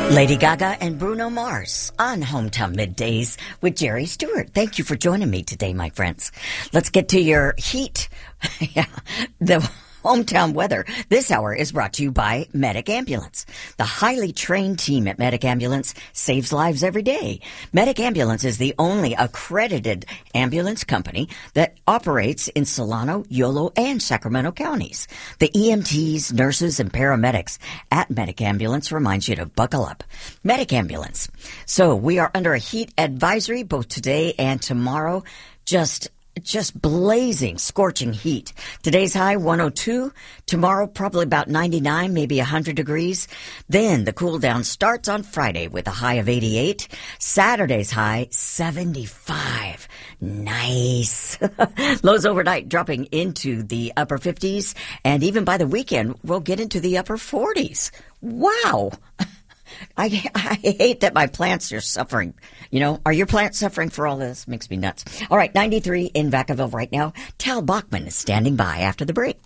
Lady Gaga and Bruno Mars on Hometown Middays with Jerry Stewart. Thank you for joining me today, my friends. Let's get to your heat. The hometown weather this hour is brought to you by Medic Ambulance. The highly trained team at Medic Ambulance saves lives every day. Medic Ambulance is the only accredited ambulance company that operates in Solano, Yolo, and Sacramento counties. The EMTs, nurses, and paramedics at Medic Ambulance reminds you to buckle up. Medic Ambulance. So we are under a heat advisory both today and tomorrow. Just blazing, scorching heat. Today's high, 102. Tomorrow, probably about 99, maybe 100 degrees. Then the cool down starts on Friday with a high of 88. Saturday's high, 75. Nice. Lows overnight dropping into the upper 50s. And even by the weekend, we'll get into the upper 40s. Wow. I hate that my plants are suffering. You know, are your plants suffering for all this? Makes me nuts. All right, 93 in Vacaville right now. Tal Bachman is standing by after the break.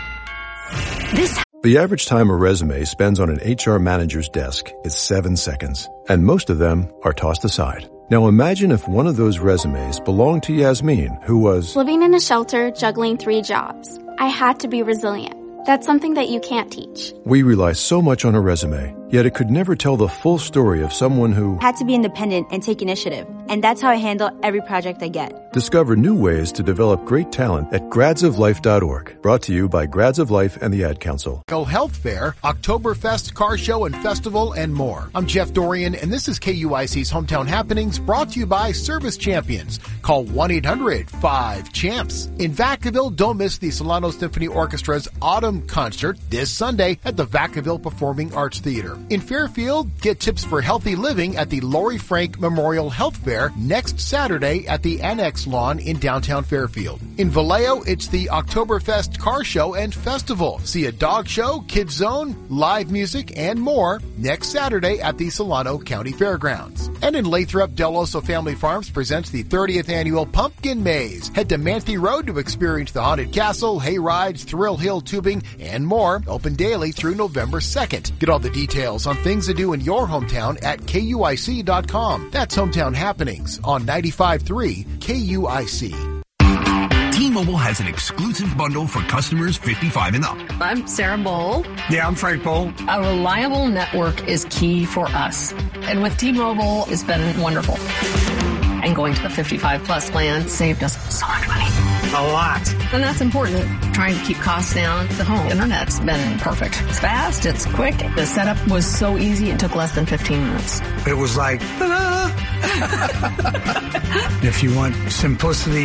The average time a resume spends on an HR manager's desk is 7 seconds, and most of them are tossed aside. Now imagine if one of those resumes belonged to Yasmin, who was living in a shelter, juggling 3 jobs. I had to be resilient. That's something that you can't teach. We rely so much on a resume, yet it could never tell the full story of someone who had to be independent and take initiative. And that's how I handle every project I get. Discover new ways to develop great talent at gradsoflife.org. Brought to you by Grads of Life and the Ad Council. Health Fair, Oktoberfest, Car Show and Festival, and more. I'm Jeff Dorian, and this is KUIC's Hometown Happenings, brought to you by Service Champions. Call 1-800-5CHAMPS. In Vacaville, don't miss the Solano Symphony Orchestra's Autumn Concert this Sunday at the Vacaville Performing Arts Theater. In Fairfield, get tips for healthy living at the Lori Frank Memorial Health Fair next Saturday at the Annex Lawn in downtown Fairfield. In Vallejo, it's the Oktoberfest Car Show and Festival. See a dog show, kids zone, live music, and more next Saturday at the Solano County Fairgrounds. And in Lathrop, Del Oso Family Farms presents the 30th annual Pumpkin Maze. Head to Manthe Road to experience the Haunted Castle, hay rides, Thrill Hill tubing, and more. Open daily through November 2nd. Get all the details on things to do in your hometown at KUIC.com. That's Hometown Happenings on 95.3 KUIC. T-Mobile has an exclusive bundle for customers 55 and up. I'm Sarah Bowl. Yeah, I'm Frank Bowl. A reliable network is key for us. And with T-Mobile, it's been wonderful. And going to the 55-plus plan saved us so much money. A lot. And that's important. Trying to keep costs down. The home internet's been perfect. It's fast. It's quick. The setup was so easy. It took less than 15 minutes. It was like, ta-da! If you want simplicity